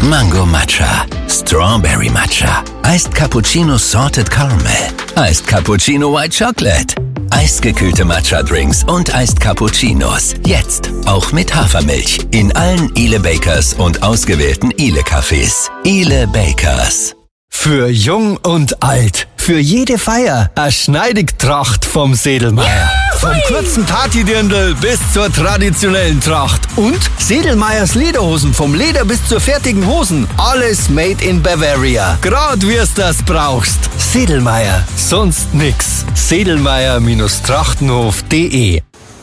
Mango Matcha, Strawberry Matcha, Iced Cappuccino Salted Caramel, Iced Cappuccino White Chocolate, eisgekühlte Matcha-Drinks und Iced Cappuccinos. Jetzt auch mit Hafermilch in allen Ile Bakers und ausgewählten Ile Cafés. Ile Bakers. Für jung und alt, für jede Feier, eine Schneidigtracht vom Sedlmeier. Vom kurzen Partydirndl bis zur traditionellen Tracht. Und Sedlmeiers Lederhosen, vom Leder bis zur fertigen Hosen. Alles made in Bavaria. Grad wie's das brauchst. Sedlmeier, sonst nix. Sedlmeier-trachtenhof.de.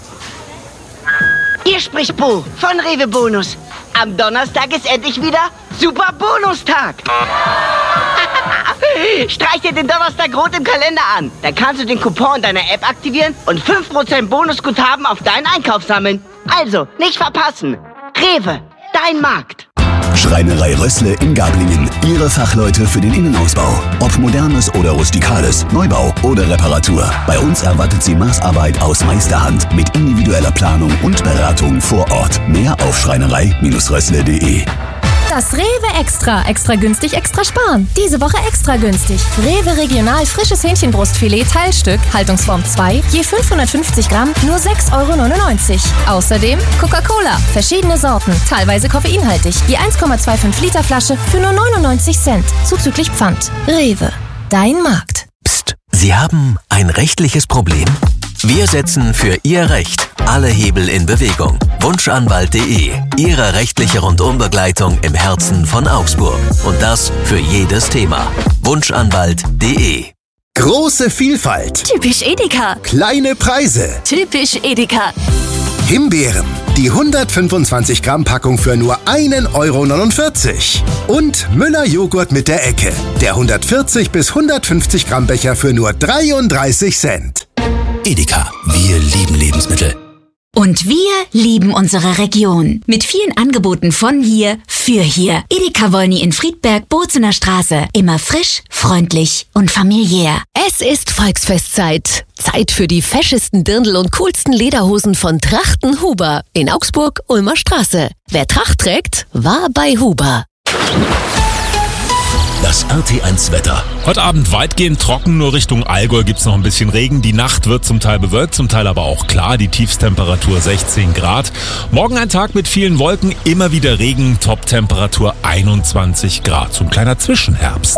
Hier spricht Bo von Rewe Bonus. Am Donnerstag ist endlich wieder Super Bonustag. Streich dir den Donnerstag rot im Kalender an. Da kannst du den Coupon deiner App aktivieren und 5% Bonusguthaben auf deinen Einkauf sammeln. Also, nicht verpassen. Rewe, dein Markt. Schreinerei Rössle in Gablingen. Ihre Fachleute für den Innenausbau. Ob modernes oder rustikales, Neubau oder Reparatur. Bei uns erwartet Sie Maßarbeit aus Meisterhand mit individueller Planung und Beratung vor Ort. Mehr auf schreinerei-rössle.de. Das Rewe Extra. Extra günstig, extra sparen. Diese Woche extra günstig. Rewe Regional frisches Hähnchenbrustfilet Teilstück, Haltungsform 2, je 550 Gramm, nur 6,99 €. Außerdem Coca-Cola, verschiedene Sorten, teilweise koffeinhaltig, je 1,25 Liter Flasche für nur 99 Cent, zuzüglich Pfand. Rewe, dein Markt. Psst, Sie haben ein rechtliches Problem? Wir setzen für Ihr Recht alle Hebel in Bewegung. Wunschanwalt.de, Ihre rechtliche Rundumbegleitung im Herzen von Augsburg. Und das für jedes Thema. Wunschanwalt.de. Große Vielfalt. Typisch Edeka. Kleine Preise. Typisch Edeka. Himbeeren. Die 125 Gramm Packung für nur 1,49 €. Und Müller Joghurt mit der Ecke. Der 140 bis 150 Gramm Becher für nur 33 Cent. Edeka, wir lieben Lebensmittel. Und wir lieben unsere Region. Mit vielen Angeboten von hier für hier. Edeka Wolny in Friedberg, Bozener Straße. Immer frisch, freundlich und familiär. Es ist Volksfestzeit. Zeit für die feschesten Dirndl und coolsten Lederhosen von Trachten Huber in Augsburg, Ulmer Straße. Wer Tracht trägt, war bei Huber. Das RT1-Wetter. Heute Abend weitgehend trocken, nur Richtung Allgäu gibt's noch ein bisschen Regen. Die Nacht wird zum Teil bewölkt, zum Teil aber auch klar. Die Tiefstemperatur 16 Grad. Morgen ein Tag mit vielen Wolken, immer wieder Regen, Toptemperatur 21 Grad. So ein kleiner Zwischenherbst.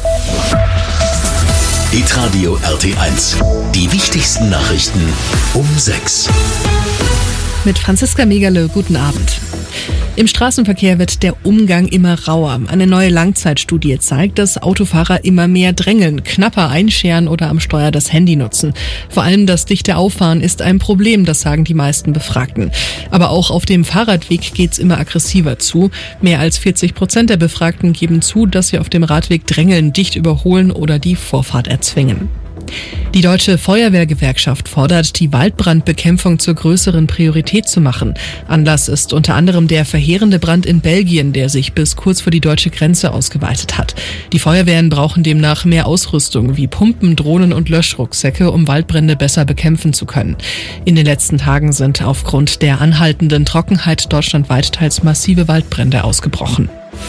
Hitradio RT1. Die wichtigsten Nachrichten um 6. Mit Franziska Megerle, guten Abend. Im Straßenverkehr wird der Umgang immer rauer. Eine neue Langzeitstudie zeigt, dass Autofahrer immer mehr drängeln, knapper einscheren oder am Steuer das Handy nutzen. Vor allem das dichte Auffahren ist ein Problem, das sagen die meisten Befragten. Aber auch auf dem Fahrradweg geht's immer aggressiver zu. Mehr als 40% der Befragten geben zu, dass sie auf dem Radweg drängeln, dicht überholen oder die Vorfahrt erzwingen. Die Deutsche Feuerwehrgewerkschaft fordert, die Waldbrandbekämpfung zur größeren Priorität zu machen. Anlass ist unter anderem der verheerende Brand in Belgien, der sich bis kurz vor die deutsche Grenze ausgeweitet hat. Die Feuerwehren brauchen demnach mehr Ausrüstung wie Pumpen, Drohnen und Löschrucksäcke, um Waldbrände besser bekämpfen zu können. In den letzten Tagen sind aufgrund der anhaltenden Trockenheit deutschlandweit teils massive Waldbrände ausgebrochen.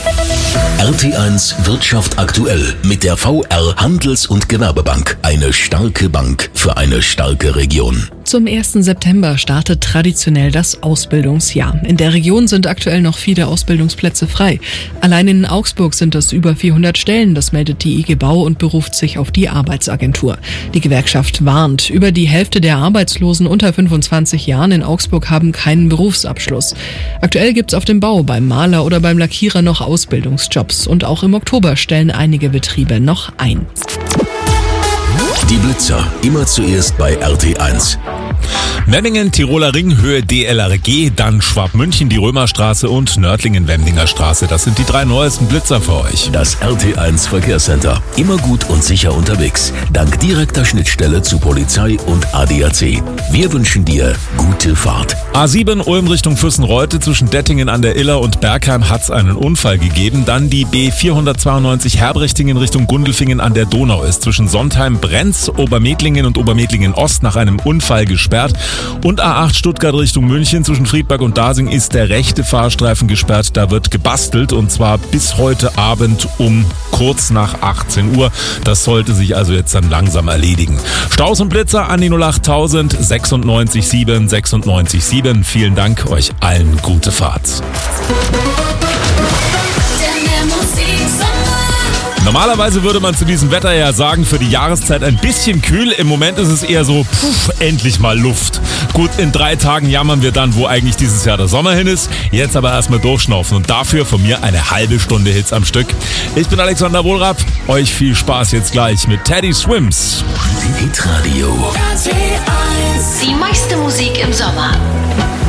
RT1 Wirtschaft aktuell mit der VR Handels- und Gewerbebank. Eine starke Bank für eine starke Region. Zum 1. September startet traditionell das Ausbildungsjahr. In der Region sind aktuell noch viele Ausbildungsplätze frei. Allein in Augsburg sind es über 400 Stellen, das meldet die IG Bau und beruft sich auf die Arbeitsagentur. Die Gewerkschaft warnt, über die Hälfte der Arbeitslosen unter 25 Jahren in Augsburg haben keinen Berufsabschluss. Aktuell gibt's auf dem Bau, beim Maler oder beim Lackierer noch Ausbildungsjobs und auch im Oktober stellen einige Betriebe noch ein. Die Blitzer, immer zuerst bei RT1. Memmingen, Tiroler Ring, Höhe DLRG, dann Schwabmünchen, die Römerstraße und Nördlingen-Wendlinger Straße. Das sind die 3 neuesten Blitzer für euch. Das RT1 Verkehrscenter. Immer gut und sicher unterwegs. Dank direkter Schnittstelle zu Polizei und ADAC. Wir wünschen dir gute Fahrt. A7 Ulm Richtung Fürstenreute, zwischen Dettingen an der Iller und Bergheim hat's einen Unfall gegeben. Dann die B492 Herbrichtingen Richtung Gundelfingen an der Donau ist zwischen Sontheim, Brenz, Obermedlingen und Obermedlingen Ost nach einem Unfall gesperrt. gesperrt. Und A8 Stuttgart Richtung München zwischen Friedberg und Dasing ist der rechte Fahrstreifen gesperrt. Da wird gebastelt und zwar bis heute Abend um kurz nach 18 Uhr. Das sollte sich also jetzt dann langsam erledigen. Staus und Blitzer an die 08000 96 7 96 7. Vielen Dank, euch allen gute Fahrt. Normalerweise würde man zu diesem Wetter ja sagen, für die Jahreszeit ein bisschen kühl. Im Moment ist es eher so, endlich mal Luft. Gut, in 3 Tagen jammern wir dann, wo eigentlich dieses Jahr der Sommer hin ist. Jetzt aber erstmal durchschnaufen und dafür von mir eine halbe Stunde Hits am Stück. Ich bin Alexander Wohlrapp. Euch viel Spaß jetzt gleich mit Teddy Swims. Hitradio. Die meiste Musik im Sommer.